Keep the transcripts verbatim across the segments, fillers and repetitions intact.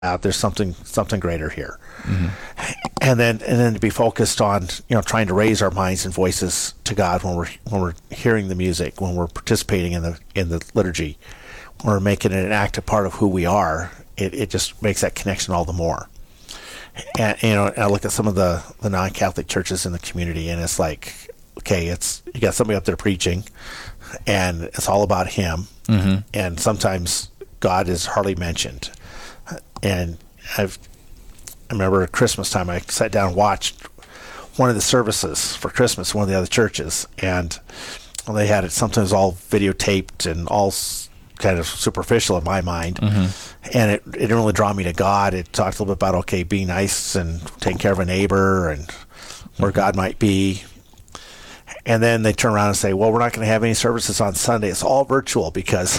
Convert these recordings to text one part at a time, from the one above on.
out. There's something something greater here. Mm-hmm. And then and then to be focused on, you know, trying to raise our minds and voices to God when we're when we're hearing the music, when we're participating in the in the liturgy, when we're making it an active part of who we are. It it just makes that connection all the more. And you know, and I look at some of the, the non-Catholic churches in the community, and it's like, okay, it's you got somebody up there preaching, and it's all about him, mm-hmm. and sometimes God is hardly mentioned. And I've, I remember at Christmas time, I sat down and watched one of the services for Christmas, one of the other churches, and they had it sometimes all videotaped and all kind of superficial in my mind. Mm-hmm. And it, it didn't really draw me to God. It talked a little bit about, okay, being nice and taking care of a neighbor and where mm-hmm. God might be. And then they turn around and say, well, we're not going to have any services on Sunday. It's all virtual because,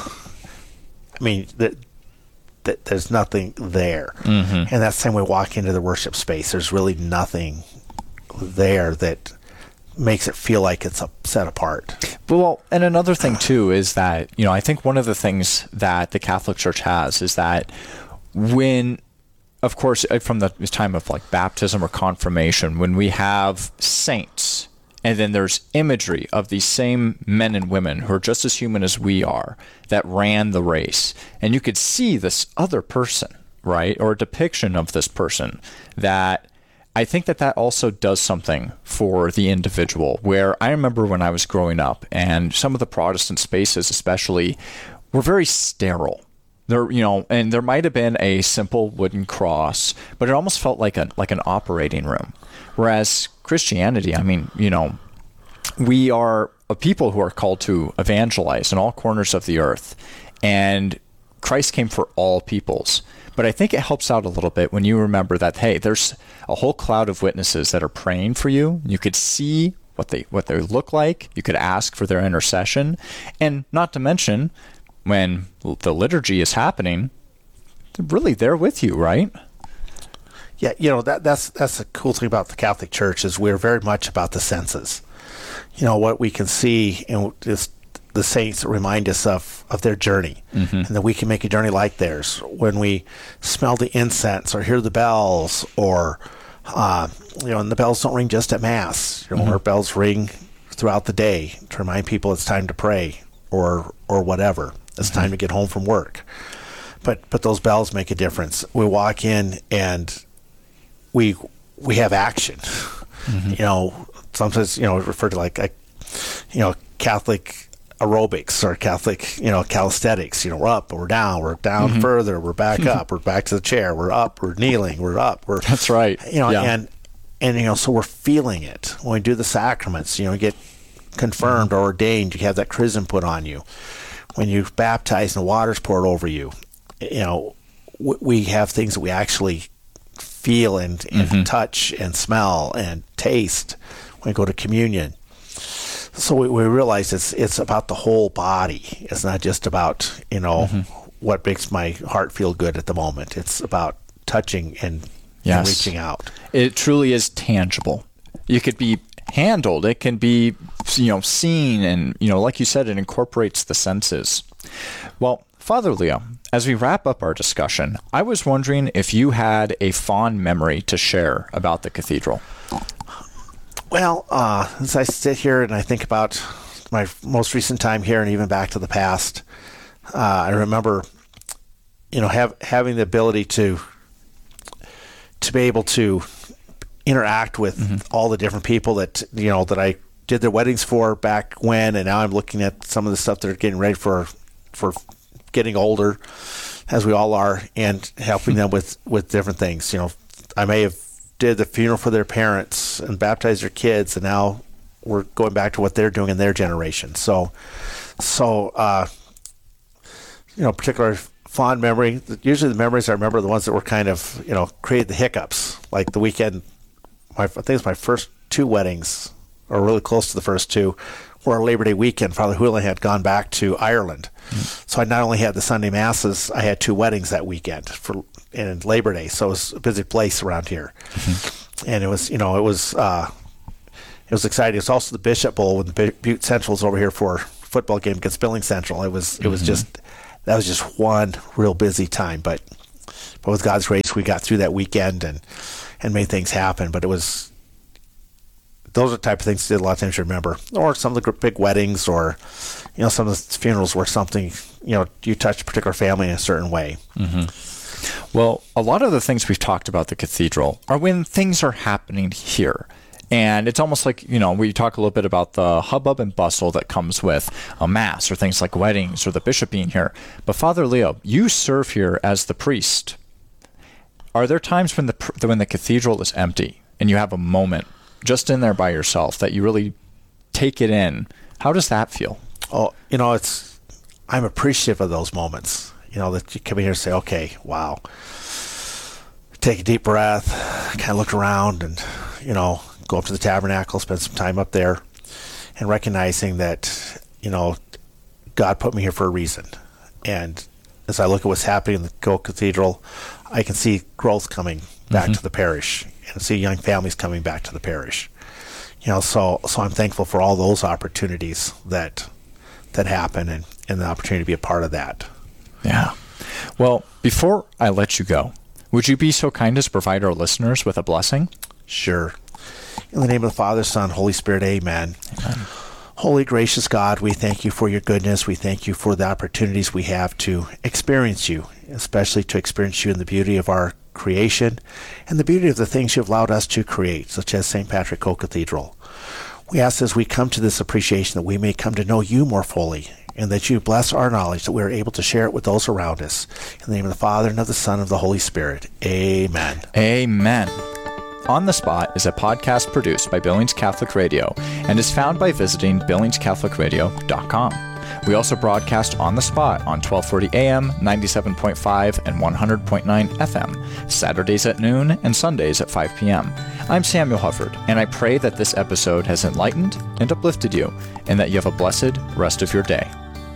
I mean, the, that there's nothing there. Mm-hmm. And that's the same way walk into the worship space. There's really nothing there that makes it feel like it's a set apart. Well, and another thing too is that, you know, I think one of the things that the Catholic Church has is that when, of course, from the time of like baptism or confirmation, when we have saints, and then there's imagery of these same men and women who are just as human as we are that ran the race. And you could see this other person, right? Or a depiction of this person that I think that that also does something for the individual. Where I remember when I was growing up and some of the Protestant spaces especially were very sterile. There, you know, and there might have been a simple wooden cross, but it almost felt like a like an operating room. Whereas Christianity, I mean, you know, we are a people who are called to evangelize in all corners of the earth, and Christ came for all peoples. But I think it helps out a little bit when you remember that, hey, there's a whole cloud of witnesses that are praying for you. You could see what they what they look like. You could ask for their intercession, and not to mention, when the liturgy is happening, they're really there with you, right? Yeah, you know, that that's that's the cool thing about the Catholic Church is we're very much about the senses. You know, what we can see and just the saints remind us of, of their journey, mm-hmm. and that we can make a journey like theirs. When we smell the incense or hear the bells, or uh, you know, and the bells don't ring just at Mass. You know, mm-hmm. our bells ring throughout the day to remind people it's time to pray, or or whatever. It's mm-hmm. time to get home from work. But but those bells make a difference. We walk in and we we have action. Mm-hmm. You know, sometimes, you know, referred to like a, you know, Catholic aerobics or Catholic, you know, calisthenics. You know, we're up, we're down, we're down mm-hmm. further, we're back up, we're back to the chair, we're up, we're kneeling, we're up. We're That's right. You know, yeah. and and you know, so we're feeling it when we do the sacraments. You know, we get confirmed mm-hmm. or ordained, you have that chrism put on you. When you baptize and the water's poured over you, you know, w- we have things that we actually feel and, and mm-hmm. touch and smell and taste when we go to communion. So we, we realize it's it's about the whole body. It's not just about, you know, mm-hmm. what makes my heart feel good at the moment. It's about touching and, yes. and reaching out. It truly is tangible. You could be handled. It can be, you know, seen, and, you know, like you said, it incorporates the senses. Well, Father Leo, as we wrap up our discussion, I was wondering if you had a fond memory to share about the cathedral. Well, uh, as I sit here and I think about my most recent time here and even back to the past, uh, I remember, you know, have, having the ability to to be able to interact with mm-hmm. all the different people that, you know, that I did their weddings for back when, and now I'm looking at some of the stuff they're getting ready for, for getting older, as we all are, and helping them with, with different things. You know, I may have did the funeral for their parents and baptized their kids, and now we're going back to what they're doing in their generation. So, so, uh, you know, particular fond memory, usually the memories I remember are the ones that were kind of, you know, created the hiccups, like the weekend. My, I think it's my first two weddings, or really close to the first two, were Labor Day weekend. Father Houlihan had gone back to Ireland. Mm-hmm. So I not only had the Sunday Masses, I had two weddings that weekend for in Labor Day. So it was a busy place around here. Mm-hmm. And it was, you know, it was uh, it was exciting. It's also the Bishop Bowl when the Butte Central's over here for a football game against Billings Central. It was, it was mm-hmm. just, that was just one real busy time. But but with God's grace, we got through that weekend and, and made things happen. But it was, those are the type of things that a lot of times you remember. Or some of the big weddings, or, you know, some of the funerals where something, you know, you touch a particular family in a certain way. Mm-hmm. Well, a lot of the things we've talked about the cathedral are when things are happening here. And it's almost like, you know, we talk a little bit about the hubbub and bustle that comes with a mass or things like weddings or the bishop being here. But Father Leo, you serve here as the priest. Are there times when the when the cathedral is empty and you have a moment just in there by yourself that you really take it in? How does that feel? Oh, you know, it's, I'm appreciative of those moments, you know, that you come in here and say, okay, wow. Take a deep breath, kind of look around and, you know, go up to the tabernacle, spend some time up there, and recognizing that, you know, God put me here for a reason. And as I look at what's happening in the Coe Cathedral, I can see growth coming back mm-hmm. to the parish, and see young families coming back to the parish. You know, so so I'm thankful for all those opportunities that that happen, and, and the opportunity to be a part of that. Yeah. Well, before I let you go, would you be so kind as to provide our listeners with a blessing? Sure. In the name of the Father, Son, Holy Spirit, amen. Amen. Holy, gracious God, we thank you for your goodness. We thank you for the opportunities we have to experience you, especially to experience you in the beauty of our creation and the beauty of the things you've allowed us to create, such as Saint Patrick Coe Cathedral. We ask as we come to this appreciation that we may come to know you more fully, and that you bless our knowledge, that we are able to share it with those around us. In the name of the Father, and of the Son, and of the Holy Spirit. Amen. Amen. On the Spot is a podcast produced by Billings Catholic Radio and is found by visiting billings catholic radio dot com. We also broadcast On the Spot on twelve forty A M, ninety-seven point five, and one hundred point nine F M, Saturdays at noon and Sundays at five P M I'm Samuel Hufford, and I pray that this episode has enlightened and uplifted you, and that you have a blessed rest of your day.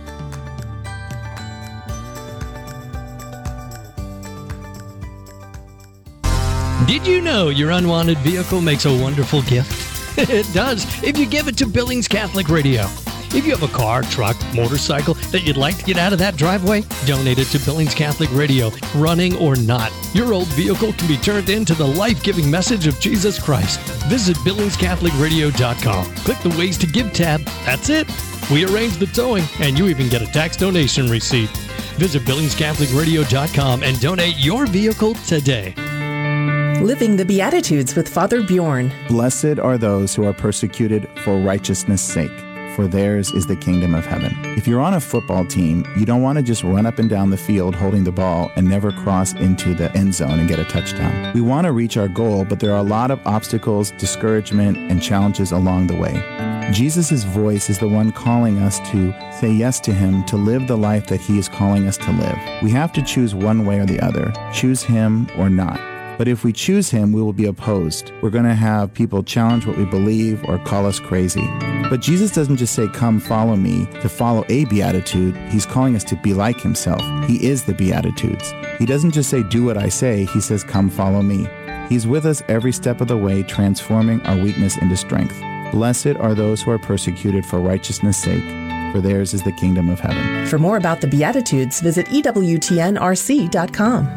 Did you know your unwanted vehicle makes a wonderful gift? It does, if you give it to Billings Catholic Radio. If you have a car, truck, motorcycle that you'd like to get out of that driveway, donate it to Billings Catholic Radio, running or not. Your old vehicle can be turned into the life-giving message of Jesus Christ. Visit billings catholic radio dot com. Click the Ways to Give tab. That's it. We arrange the towing, and you even get a tax donation receipt. Visit billings catholic radio dot com and donate your vehicle today. Living the Beatitudes with Father Bjorn. Blessed are those who are persecuted for righteousness' sake, for theirs is the kingdom of heaven. If you're on a football team, you don't want to just run up and down the field holding the ball and never cross into the end zone and get a touchdown. We want to reach our goal, but there are a lot of obstacles, discouragement, and challenges along the way. Jesus' voice is the one calling us to say yes to him, to live the life that he is calling us to live. We have to choose one way or the other, choose him or not. But if we choose him, we will be opposed. We're going to have people challenge what we believe or call us crazy. But Jesus doesn't just say, come follow me, to follow a beatitude. He's calling us to be like himself. He is the Beatitudes. He doesn't just say, do what I say. He says, come follow me. He's with us every step of the way, transforming our weakness into strength. Blessed are those who are persecuted for righteousness' sake, for theirs is the kingdom of heaven. For more about the Beatitudes, visit E W T N R C dot com.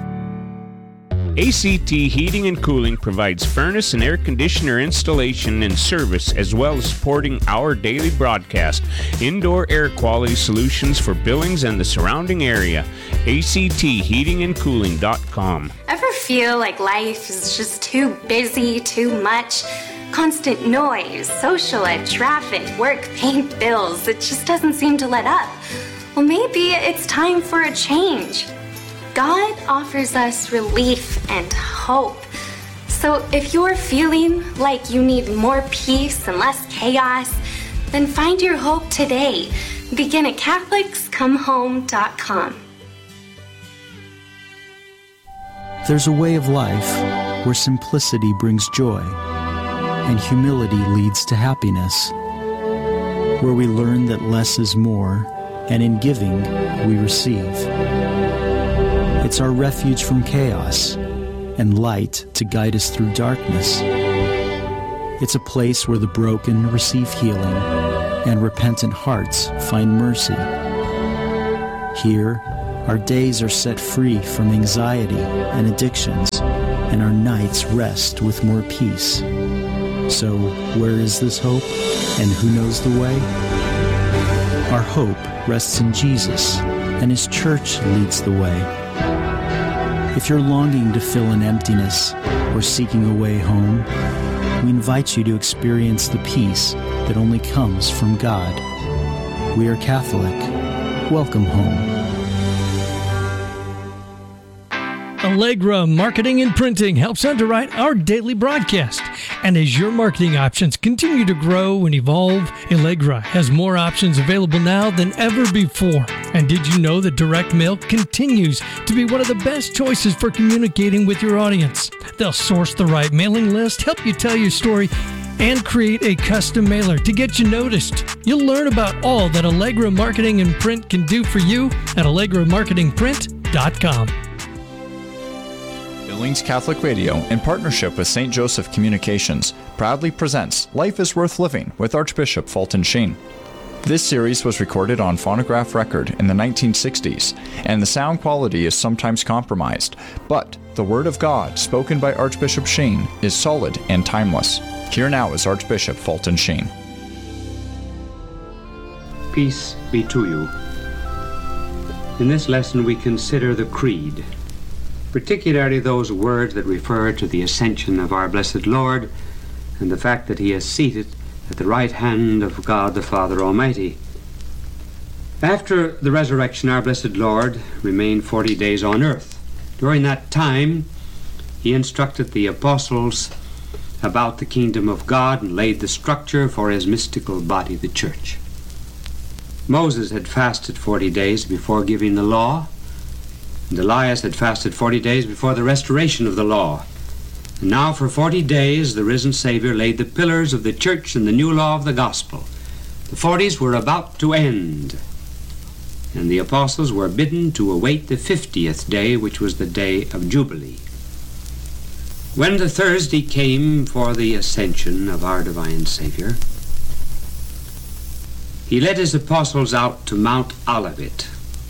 A C T Heating and Cooling provides furnace and air conditioner installation and service, as well as supporting our daily broadcast. Indoor air quality solutions for Billings and the surrounding area. A C T heating and cooling dot com. Ever feel like life is just too busy, too much? Constant noise, social ed, traffic, work, paint, bills. It just doesn't seem to let up. Well, maybe it's time for a change. God offers us relief and hope. So if you're feeling like you need more peace and less chaos, then find your hope today. Begin at catholics come home dot com. There's a way of life where simplicity brings joy and humility leads to happiness, where we learn that less is more, and in giving, we receive. It's our refuge from chaos and light to guide us through darkness. It's a place where the broken receive healing and repentant hearts find mercy. Here, Our days are set free from anxiety and addictions, and our nights rest with more peace. So, where is this hope, and who knows the way? Our hope rests in Jesus, and His church leads the way. If you're longing to fill an emptiness or seeking a way home, we invite you to experience the peace that only comes from God. We are Catholic. Welcome home. Allegra Marketing and Printing helps underwrite our daily broadcast. And as your marketing options continue to grow and evolve, Allegra has more options available now than ever before. And did you know that direct mail continues to be one of the best choices for communicating with your audience? They'll source the right mailing list, help you tell your story, and create a custom mailer to get you noticed. You'll learn about all that Allegra Marketing and Print can do for you at allegra marketing print dot com. Billings Catholic Radio, in partnership with Saint Joseph Communications, proudly presents Life is Worth Living with Archbishop Fulton Sheen. This series was recorded on phonograph record in the nineteen sixties, and the sound quality is sometimes compromised, but the Word of God spoken by Archbishop Sheen is solid and timeless. Here now is Archbishop Fulton Sheen. Peace be to you. In this lesson we consider the Creed, particularly those words that refer to the ascension of our blessed Lord and the fact that He is seated at the right hand of God the Father Almighty. After the resurrection, our blessed Lord remained forty days on earth. During that time, He instructed the apostles about the kingdom of God and laid the structure for His mystical body, the church. Moses had fasted forty days before giving the law, and Elias had fasted forty days before the restoration of the law. And now for forty days the risen Savior laid the pillars of the church and the new law of the gospel. The forties were about to end, and the apostles were bidden to await the fiftieth day, which was the day of Jubilee. When the Thursday came for the ascension of our divine Savior, He led His apostles out to Mount Olivet,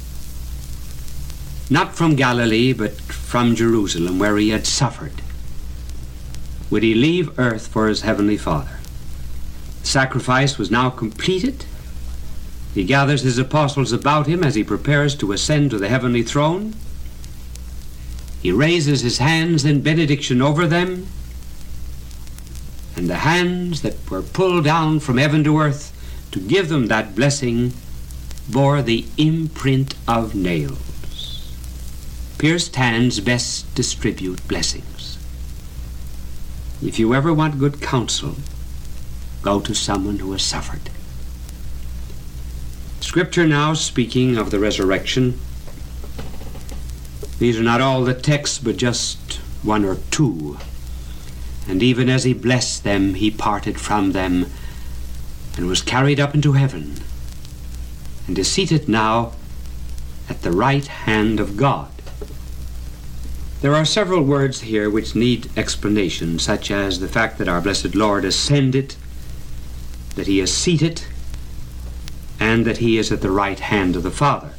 not from Galilee, but from Jerusalem, where He had suffered. Would He leave earth for His heavenly Father? The sacrifice was now completed. He gathers His apostles about Him as He prepares to ascend to the heavenly throne. He raises His hands in benediction over them, and the hands that were pulled down from heaven to earth to give them that blessing bore the imprint of nails. Pierced hands best distribute blessings. If you ever want good counsel, go to someone who has suffered. Scripture now speaking of the resurrection. These are not all the texts, but just one or two. And even as He blessed them, He parted from them and was carried up into heaven, and is seated now at the right hand of God. There are several words here which need explanation, such as the fact that our blessed Lord ascended, that He is seated, and that He is at the right hand of the Father.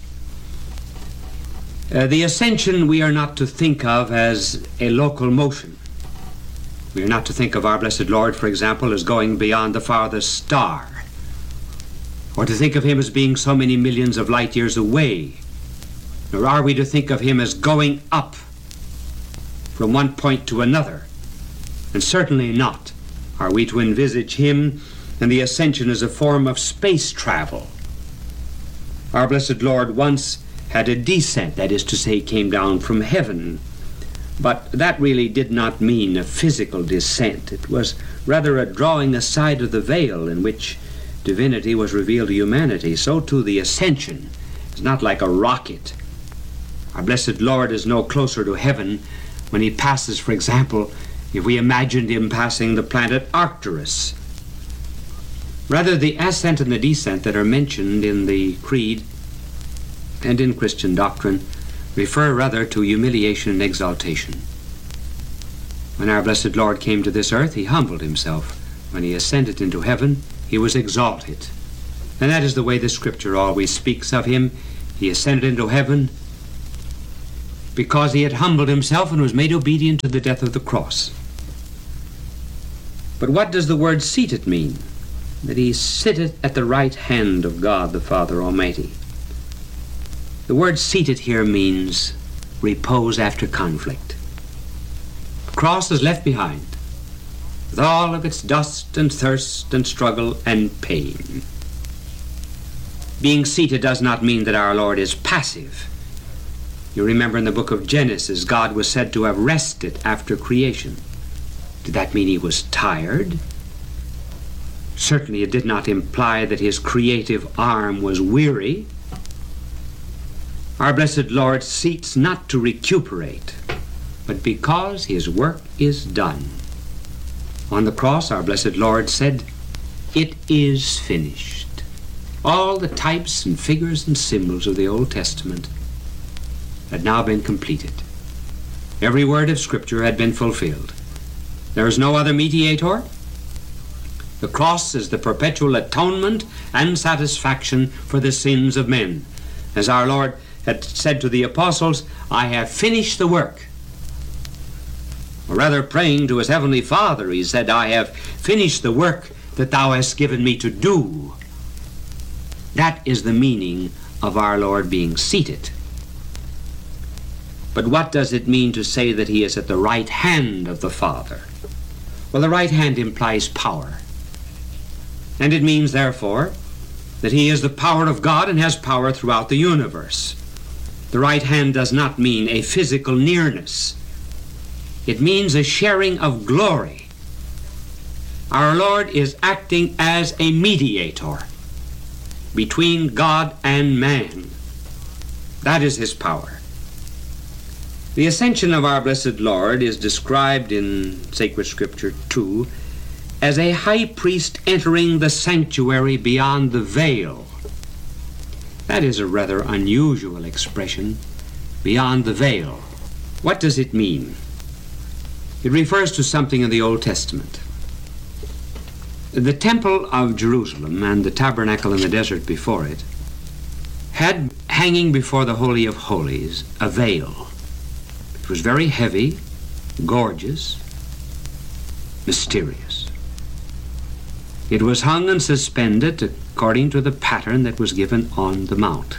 Uh, the ascension we are not to think of as a local motion. We are not to think of our blessed Lord, for example, as going beyond the farthest star, or to think of Him as being so many millions of light years away, nor are we to think of Him as going up from one point to another, and certainly not are we to envisage Him and the ascension as a form of space travel. Our blessed Lord once had a descent, that is to say, came down from heaven, but that really did not mean a physical descent. It was rather a drawing aside of the veil in which divinity was revealed to humanity. So too the ascension is not like a rocket. Our blessed Lord is no closer to heaven when He passes, for example, if we imagined Him passing the planet Arcturus. Rather, the ascent and the descent that are mentioned in the Creed and in Christian doctrine refer rather to humiliation and exaltation. When our blessed Lord came to this earth, He humbled Himself. When He ascended into heaven, He was exalted. And that is the way the Scripture always speaks of Him. He ascended into heaven, because he had humbled himself and was made obedient to the death of the cross. But what does the word seated mean? That he sitteth at the right hand of God the Father Almighty. The word seated here means repose after conflict. The cross is left behind, with all of its dust and thirst and struggle and pain. Being seated does not mean that our Lord is passive. You remember in the book of Genesis, God was said to have rested after creation. Did that mean he was tired? Certainly it did not imply that his creative arm was weary. Our blessed Lord seats not to recuperate, but because his work is done. On the cross, our blessed Lord said, "It is finished." All the types and figures and symbols of the Old Testament had now been completed. Every word of Scripture had been fulfilled. There is no other mediator. The cross is the perpetual atonement and satisfaction for the sins of men. As our Lord had said to the apostles, "I have finished the work." Or rather, praying to his heavenly Father, he said, "I have finished the work that thou hast given me to do." That is the meaning of our Lord being seated. But what does it mean to say that he is at the right hand of the Father? Well, the right hand implies power. And it means, therefore, that he is the power of God and has power throughout the universe. The right hand does not mean a physical nearness. It means a sharing of glory. Our Lord is acting as a mediator between God and man. That is his power. The ascension of our blessed Lord is described in sacred scripture too as a high priest entering the sanctuary beyond the veil. That is a rather unusual expression, beyond the veil. What does it mean? It refers to something in the Old Testament. The Temple of Jerusalem and the tabernacle in the desert before it had hanging before the Holy of Holies a veil. It was very heavy, gorgeous, mysterious. It was hung and suspended according to the pattern that was given on the mount.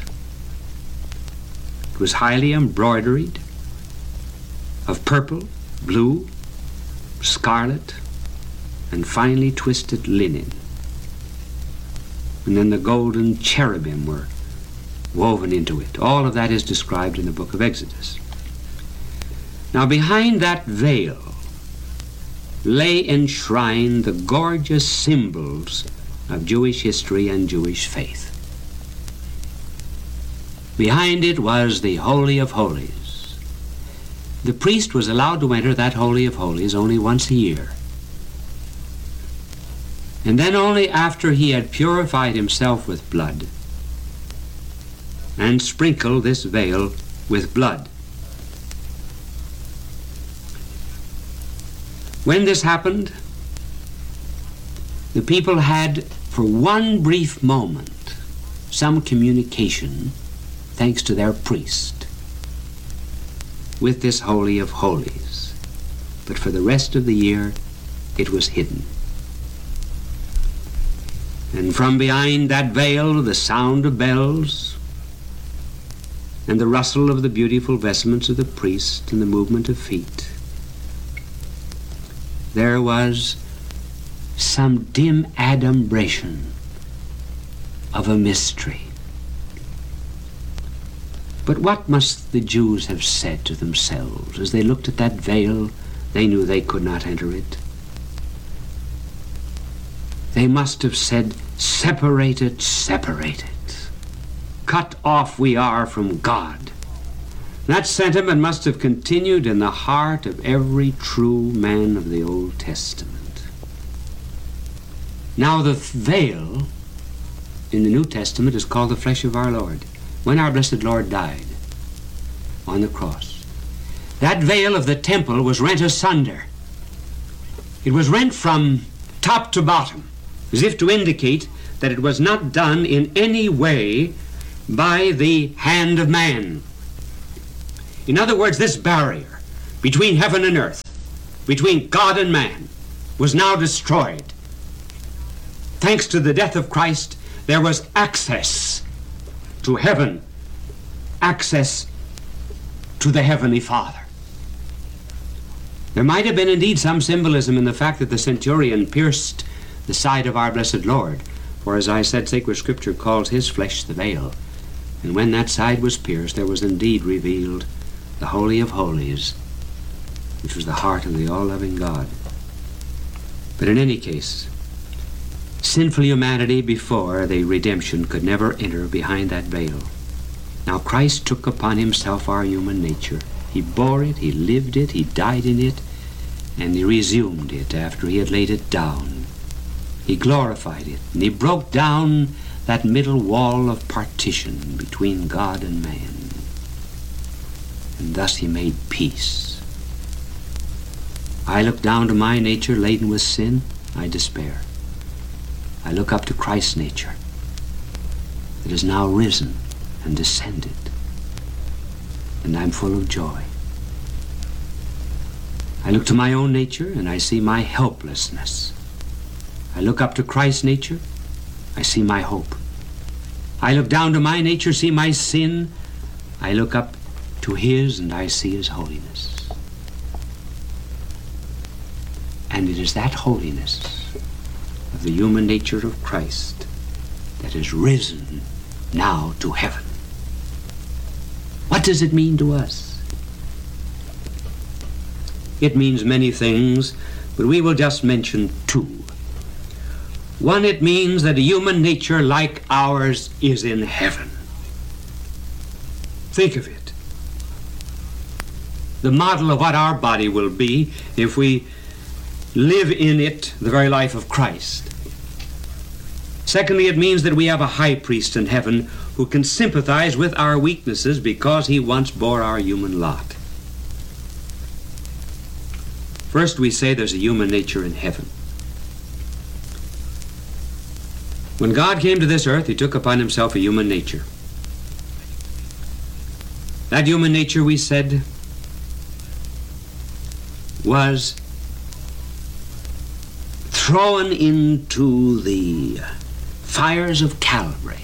It was highly embroidered of purple, blue, scarlet, and finely twisted linen. And then the golden cherubim were woven into it. All of that is described in the book of Exodus. Now, behind that veil lay enshrined the gorgeous symbols of Jewish history and Jewish faith. Behind it was the Holy of Holies. The priest was allowed to enter that Holy of Holies only once a year. And then only after he had purified himself with blood and sprinkled this veil with blood. When this happened, the people had, for one brief moment, some communication, thanks to their priest, with this Holy of Holies. But for the rest of the year, it was hidden. And from behind that veil, the sound of bells, and the rustle of the beautiful vestments of the priest, and the movement of feet, there was some dim adumbration of a mystery. But what must the Jews have said to themselves as they looked at that veil? They knew they could not enter it. They must have said, "Separated, separated. Cut off we are from God." That sentiment must have continued in the heart of every true man of the Old Testament. Now the veil in the New Testament is called the flesh of our Lord. When our blessed Lord died on the cross, that veil of the temple was rent asunder. It was rent from top to bottom, as if to indicate that it was not done in any way by the hand of man. In other words, this barrier between heaven and earth, between God and man, was now destroyed. Thanks to the death of Christ, there was access to heaven, access to the Heavenly Father. There might have been indeed some symbolism in the fact that the centurion pierced the side of our blessed Lord, for as I said, sacred scripture calls his flesh the veil. And when that side was pierced, there was indeed revealed the Holy of Holies, which was the heart of the all-loving God. But in any case, sinful humanity before the redemption could never enter behind that veil. Now Christ took upon himself our human nature. He bore it, he lived it, he died in it, and he resumed it after he had laid it down. He glorified it, and he broke down that middle wall of partition between God and man. And thus he made peace. I look down to my nature laden with sin, I despair. I look up to Christ's nature that is now risen and descended, and I'm full of joy. I look to my own nature and I see my helplessness. I look up to Christ's nature, I see my hope. I look down to my nature, see my sin. I look up to his and I see his holiness. And it is that holiness of the human nature of Christ that is risen now to heaven. What does it mean to us? It means many things, but we will just mention two. One, it means that a human nature like ours is in heaven. Think of it. The model of what our body will be if we live in it the very life of Christ. Secondly, it means that we have a high priest in heaven who can sympathize with our weaknesses because he once bore our human lot. First, we say there's a human nature in heaven. When God came to this earth, he took upon himself a human nature. That human nature, we said, was thrown into the fires of Calvary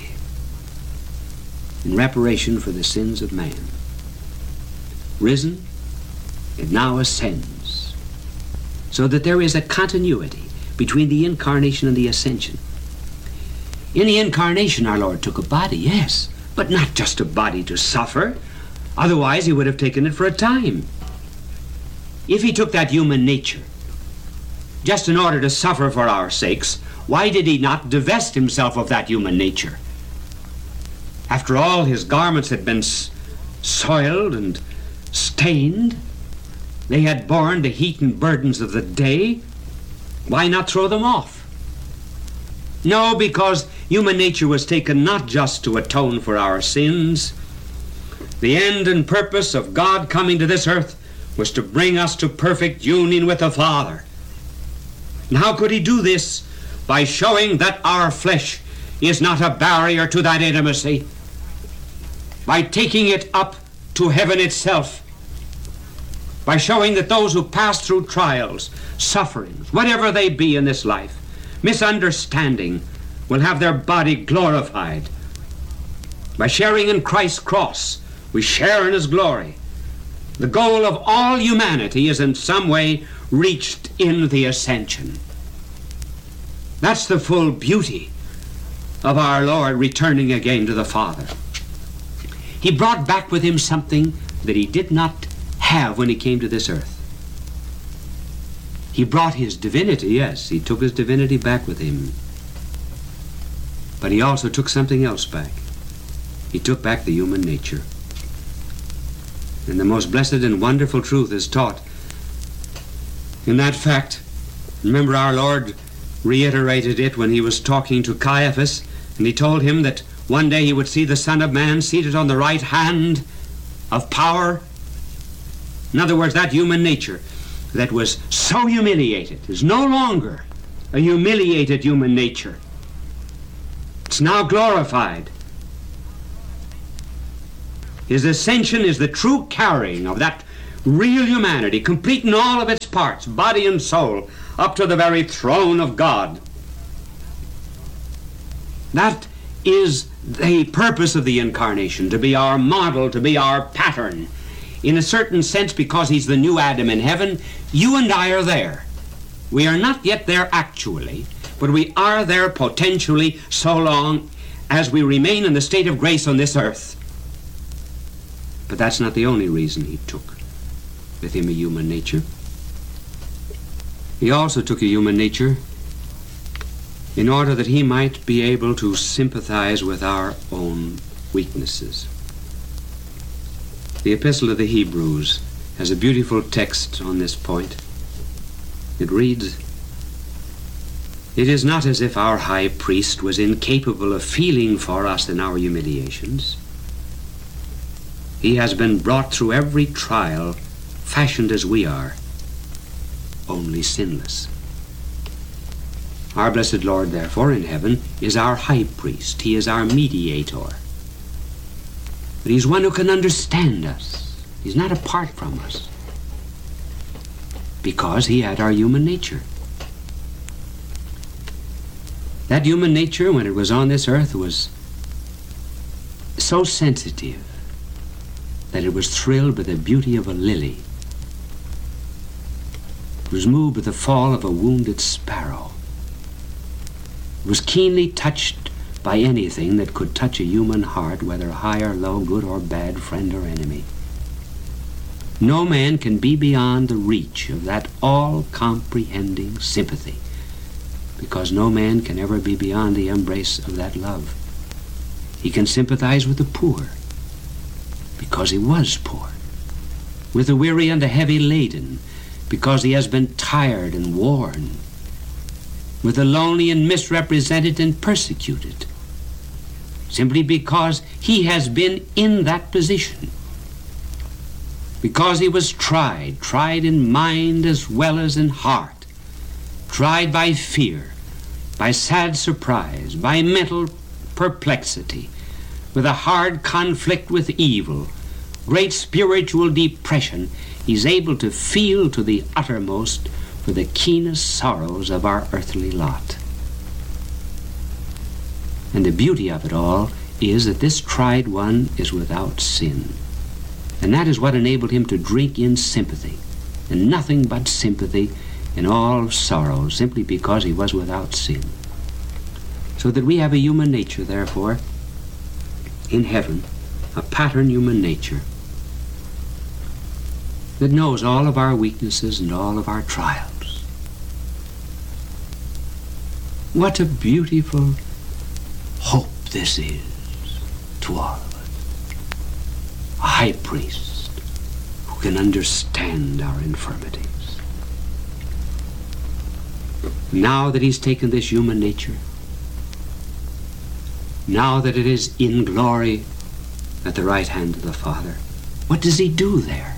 in reparation for the sins of man. Risen, it now ascends, so that there is a continuity between the incarnation and the ascension. In the incarnation, our Lord took a body, yes, but not just a body to suffer. Otherwise, he would have taken it for a time. If he took that human nature just in order to suffer for our sakes, why did he not divest himself of that human nature? After all, his garments had been soiled and stained. They had borne the heat and burdens of the day. Why not throw them off? No, because human nature was taken not just to atone for our sins. The end and purpose of God coming to this earth was to bring us to perfect union with the Father. And how could he do this? By showing that our flesh is not a barrier to that intimacy. By taking it up to heaven itself. By showing that those who pass through trials, sufferings, whatever they be in this life, misunderstanding, will have their body glorified. By sharing in Christ's cross, we share in his glory. The goal of all humanity is in some way reached in the ascension. That's the full beauty of our Lord returning again to the Father. He brought back with him something that he did not have when he came to this earth. He brought his divinity, yes, he took his divinity back with him. But he also took something else back. He took back the human nature. And the most blessed and wonderful truth is taught in that fact. Remember, our Lord reiterated it when he was talking to Caiaphas, and he told him that one day he would see the Son of Man seated on the right hand of power. In other words, that human nature that was so humiliated is no longer a humiliated human nature. It's now glorified. His ascension is the true carrying of that real humanity, complete in all of its parts, body and soul, up to the very throne of God. That is the purpose of the incarnation, to be our model, to be our pattern. In a certain sense, because he's the new Adam in heaven, you and I are there. We are not yet there actually, but we are there potentially so long as we remain in the state of grace on this earth. But that's not the only reason he took with him a human nature. He also took a human nature in order that he might be able to sympathize with our own weaknesses. The Epistle to the Hebrews has a beautiful text on this point. It reads, "It is not as if our high priest was incapable of feeling for us in our humiliations. He has been brought through every trial, fashioned as we are, only sinless." Our blessed Lord, therefore, in heaven, is our high priest. He is our mediator. But he's one who can understand us. He's not apart from us, because he had our human nature. That human nature, when it was on this earth, was so sensitive that it was thrilled by the beauty of a lily. It was moved by the fall of a wounded sparrow. It was keenly touched by anything that could touch a human heart, whether high or low, good or bad, friend or enemy. No man can be beyond the reach of that all-comprehending sympathy, because no man can ever be beyond the embrace of that love. He can sympathize with the poor, because he was poor, with the weary and the heavy laden, because he has been tired and worn, with the lonely and misrepresented and persecuted, simply because he has been in that position, because he was tried, tried in mind as well as in heart, tried by fear, by sad surprise, by mental perplexity, with a hard conflict with evil, great spiritual depression. He's able to feel to the uttermost for the keenest sorrows of our earthly lot. And the beauty of it all is that this tried one is without sin. And that is what enabled him to drink in sympathy, and nothing but sympathy in all sorrow, simply because he was without sin. So that we have a human nature, therefore, in heaven, a pattern human nature that knows all of our weaknesses and all of our trials. What a beautiful hope this is to all of us. A high priest who can understand our infirmities. Now that he's taken this human nature, now that it is in glory at the right hand of the Father, what does he do there?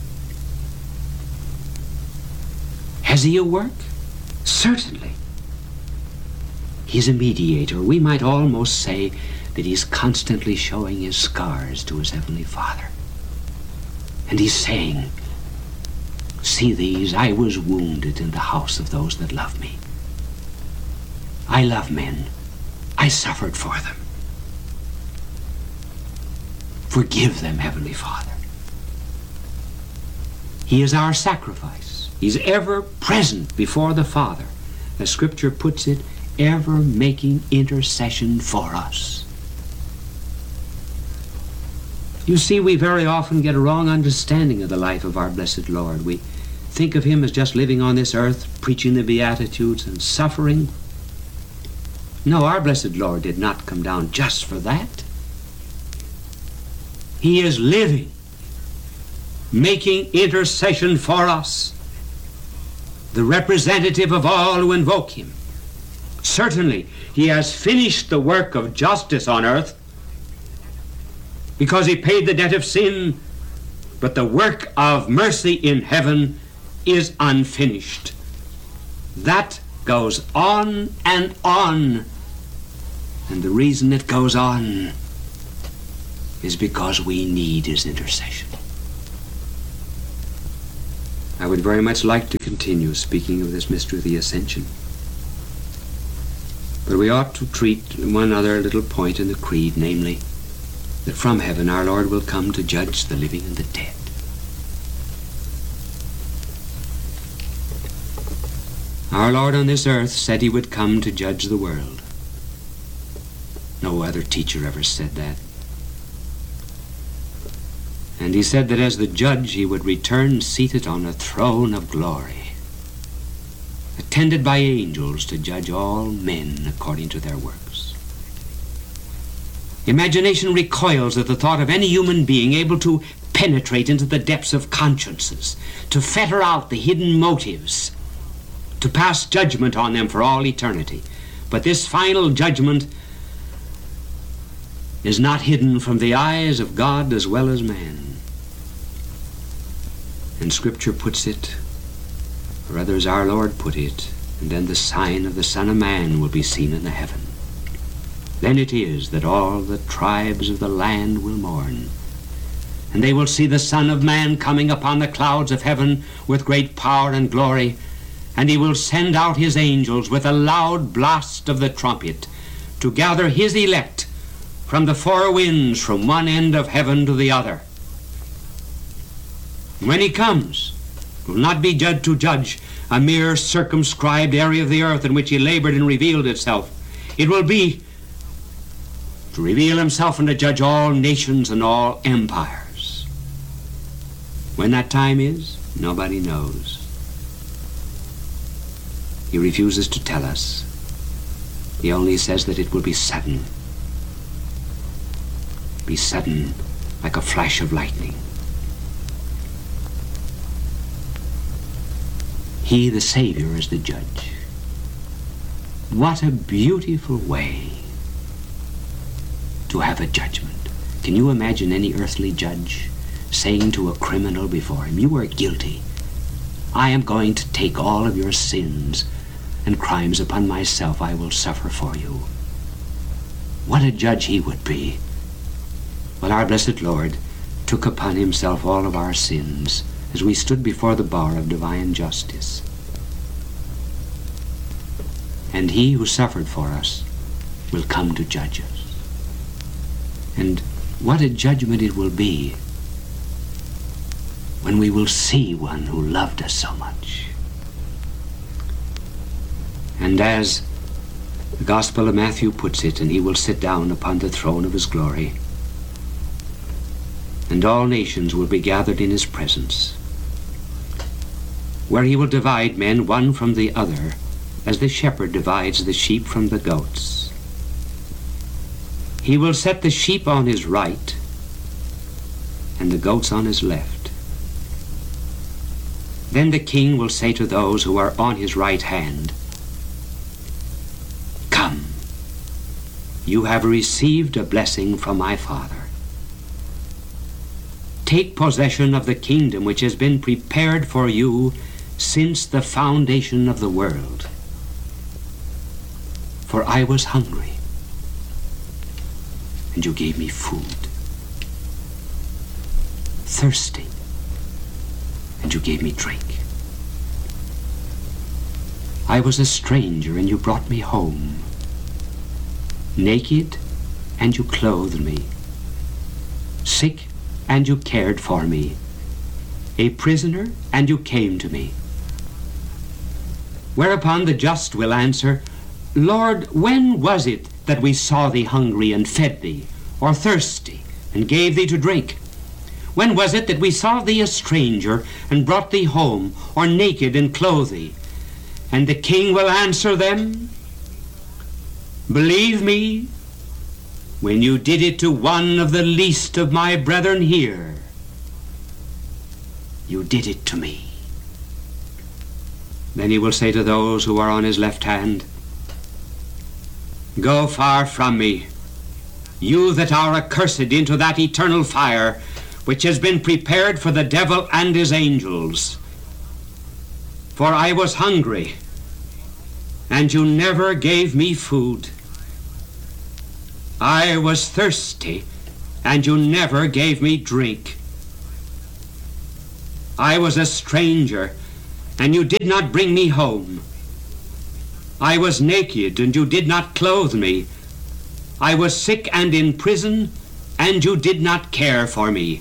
Has he a work? Certainly. He's a mediator. We might almost say that he's constantly showing his scars to his Heavenly Father. And he's saying, "See these, I was wounded in the house of those that love me. I love men. I suffered for them. Forgive them, Heavenly Father." He is our sacrifice. He's ever present before the Father. As Scripture puts it, ever making intercession for us. You see, we very often get a wrong understanding of the life of our blessed Lord. We think of him as just living on this earth, preaching the Beatitudes and suffering. No, our blessed Lord did not come down just for that. He is living, making intercession for us, the representative of all who invoke him. Certainly, he has finished the work of justice on earth because he paid the debt of sin, but the work of mercy in heaven is unfinished. That goes on and on, and the reason it goes on is because we need his intercession. I would very much like to continue speaking of this mystery of the Ascension. But we ought to treat one other little point in the Creed, namely, that from heaven our Lord will come to judge the living and the dead. Our Lord on this earth said he would come to judge the world. No other teacher ever said that. And he said that as the judge he would return seated on a throne of glory, attended by angels to judge all men according to their works. Imagination recoils at the thought of any human being able to penetrate into the depths of consciences, to fetter out the hidden motives, to pass judgment on them for all eternity. But this final judgment is not hidden from the eyes of God as well as man. And Scripture puts it, or rather as our Lord put it, and then the sign of the Son of Man will be seen in the heaven. Then it is that all the tribes of the land will mourn, and they will see the Son of Man coming upon the clouds of heaven with great power and glory, and he will send out his angels with a loud blast of the trumpet to gather his elect from the four winds, from one end of heaven to the other. When he comes, he will not be judged to judge a mere circumscribed area of the earth in which he labored and revealed itself. It will be to reveal himself and to judge all nations and all empires. When that time is, nobody knows. He refuses to tell us. He only says that it will be sudden. Be sudden, like a flash of lightning. He, the Savior, is the judge. What a beautiful way to have a judgment. Can you imagine any earthly judge saying to a criminal before him, "You are guilty. I am going to take all of your sins and crimes upon myself. I will suffer for you." What a judge he would be. Well, our blessed Lord took upon himself all of our sins as we stood before the bar of divine justice. And he who suffered for us will come to judge us. And what a judgment it will be when we will see one who loved us so much. And as the Gospel of Matthew puts it, and he will sit down upon the throne of his glory, and all nations will be gathered in his presence, where he will divide men one from the other, as the shepherd divides the sheep from the goats. He will set the sheep on his right and the goats on his left. Then the king will say to those who are on his right hand, "Come, you have received a blessing from my Father. Take possession of the kingdom which has been prepared for you since the foundation of the world. For I was hungry, and you gave me food. Thirsty, and you gave me drink. I was a stranger, and you brought me home. Naked, and you clothed me. Sick, and you cared for me. A prisoner, and you came to me." Whereupon the just will answer, "Lord, when was it that we saw thee hungry and fed thee, or thirsty and gave thee to drink? When was it that we saw thee a stranger and brought thee home, or naked and clothed thee?" And the king will answer them, "Believe me, when you did it to one of the least of my brethren here, you did it to me." Then he will say to those who are on his left hand, "Go far from me, you that are accursed, into that eternal fire which has been prepared for the devil and his angels. For I was hungry, and you never gave me food. I was thirsty, and you never gave me drink. I was a stranger, and you did not bring me home. I was naked, and you did not clothe me. I was sick and in prison, and you did not care for me.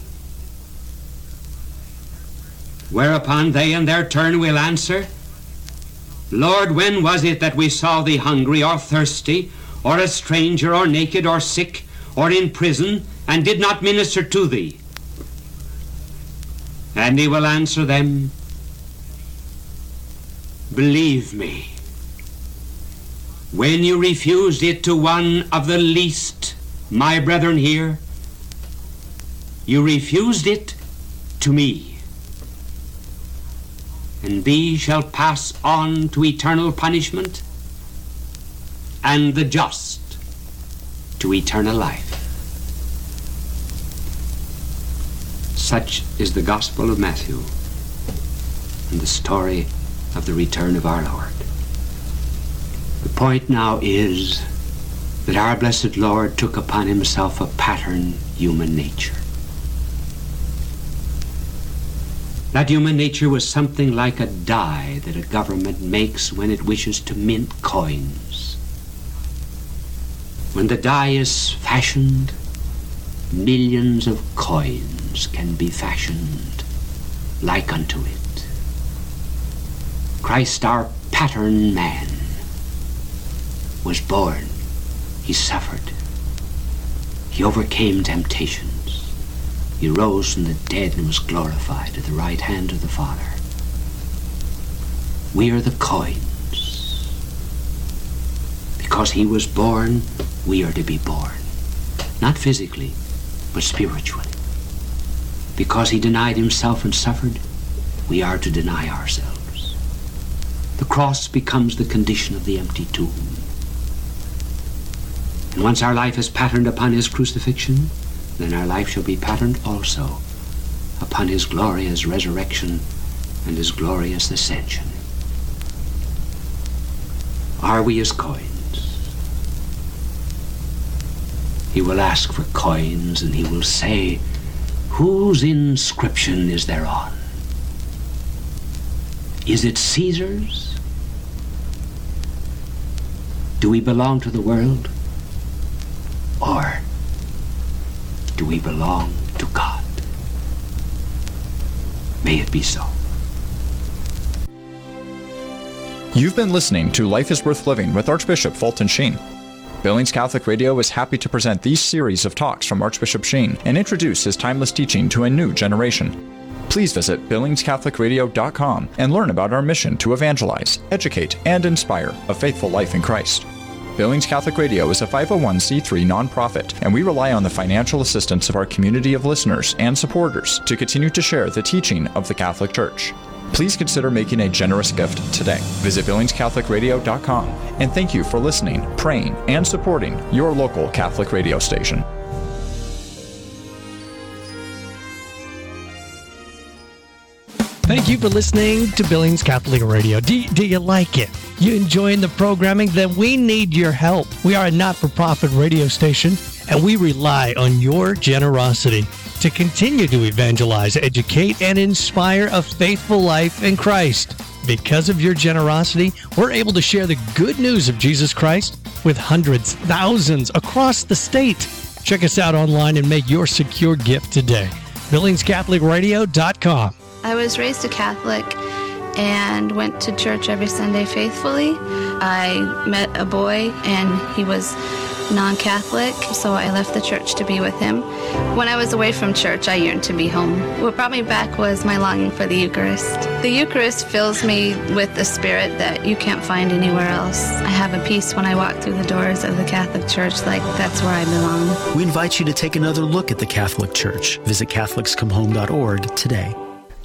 Whereupon they in their turn will answer, Lord, when was it that we saw thee hungry or thirsty, or a stranger, or naked, or sick, or in prison, and did not minister to thee? And he will answer them, believe me, when you refused it to one of the least, my brethren here, you refused it to me. And these shall pass on to eternal punishment, and the just to eternal life. Such is the Gospel of Matthew and the story of the return of our Lord. The point now is that our blessed Lord took upon himself a pattern human nature. That human nature was something like a die that a government makes when it wishes to mint coins. When the die is fashioned, millions of coins can be fashioned like unto it. Christ, our pattern man, was born. He suffered. He overcame temptations. He rose from the dead and was glorified at the right hand of the Father. We are the coins. Because he was born, we are to be born. Not physically, but spiritually. Because he denied himself and suffered, we are to deny ourselves. The cross becomes the condition of the empty tomb. And once our life is patterned upon his crucifixion, then our life shall be patterned also upon his glorious resurrection and his glorious ascension. Are we his coins? He will ask for coins, and he will say, whose inscription is thereon? Is it Caesar's? Do we belong to the world? Or do we belong to God? May it be so. You've been listening to Life is Worth Living with Archbishop Fulton Sheen. Billings Catholic Radio is happy to present these series of talks from Archbishop Sheen and introduce his timeless teaching to a new generation. Please visit billings catholic radio dot com and learn about our mission to evangelize, educate, and inspire a faithful life in Christ. Billings Catholic Radio is a five oh one c three nonprofit, and we rely on the financial assistance of our community of listeners and supporters to continue to share the teaching of the Catholic Church. Please consider making a generous gift today. Visit billings catholic radio dot com, and thank you for listening, praying, and supporting your local Catholic radio station. Thank you for listening to Billings Catholic Radio. Do, do you like it? You enjoying the programming? Then we need your help. We are a not-for-profit radio station, and we rely on your generosity to continue to evangelize, educate, and inspire a faithful life in Christ. Because of your generosity, we're able to share the good news of Jesus Christ with hundreds, thousands across the state. Check us out online and make your secure gift today. billings catholic radio dot com. I was raised a Catholic and went to church every Sunday faithfully. I met a boy and he was non-Catholic, so I left the church to be with him. When I was away from church, I yearned to be home. What brought me back was my longing for the Eucharist. The Eucharist fills me with the spirit that you can't find anywhere else. I have a peace when I walk through the doors of the Catholic Church, like that's where I belong. We invite you to take another look at the Catholic Church. Visit catholics come home dot org today.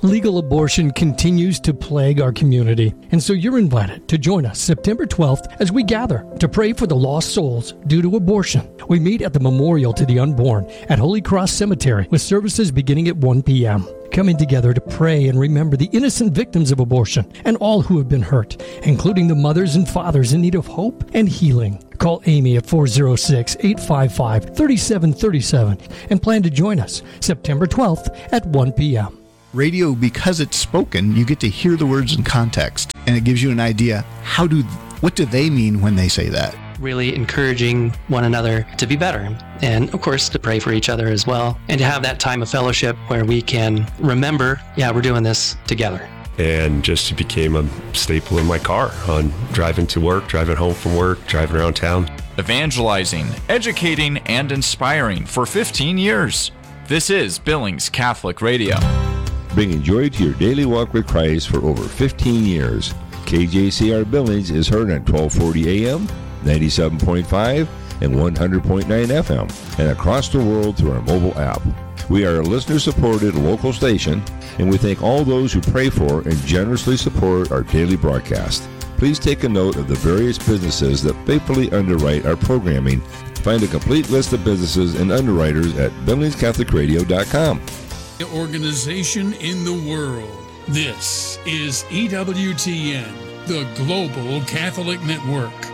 Legal abortion continues to plague our community, and so you're invited to join us September twelfth as we gather to pray for the lost souls due to abortion. We meet at the Memorial to the Unborn at Holy Cross Cemetery with services beginning at one p.m. Coming together to pray and remember the innocent victims of abortion and all who have been hurt, including the mothers and fathers in need of hope and healing. Call Amy at four oh six, eight five five, three seven three seven and plan to join us September twelfth at one p.m. Radio, because it's spoken, you get to hear the words in context, and it gives you an idea, how do, what do they mean when they say that? Really encouraging one another to be better, and of course to pray for each other as well, and to have that time of fellowship where we can remember, yeah, we're doing this together. And just became a staple in my car on driving to work, driving home from work, driving around town. Evangelizing, educating, and inspiring for fifteen years. This is Billings Catholic Radio. Bringing joy to your daily walk with Christ for over fifteen years. K J C R Billings is heard on twelve forty A M, ninety-seven point five, and one hundred point nine F M, and across the world through our mobile app. We are a listener-supported local station, and we thank all those who pray for and generously support our daily broadcast. Please take a note of the various businesses that faithfully underwrite our programming. Find a complete list of businesses and underwriters at billings catholic radio dot com. Organization in the world. This is E W T N, the Global Catholic Network.